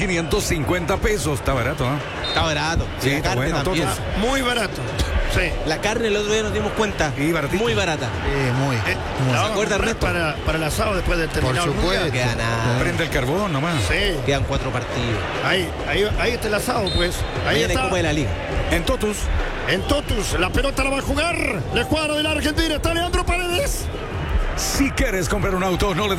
550 pesos. Está barato, ¿eh? Está barato. Sí, La está carne bueno, también. todos. Muy barato. Sí. La carne el otro día nos dimos cuenta. Y baratito. Muy barata. Muy. La ¿Se vamos a acuerda, comprar Ernesto? para el asado después de terminar. Por el mundial. supuesto. No queda nada. Prende el carbón nomás. Sí. Quedan 4 partidos. Ahí está el asado, pues. Ahí Mañana hay está. Copa de la Liga. En Totus. En Totus, la pelota la va a jugar. La escuadra de la Argentina. Está Leandro Paredes. Si quieres comprar un auto, no le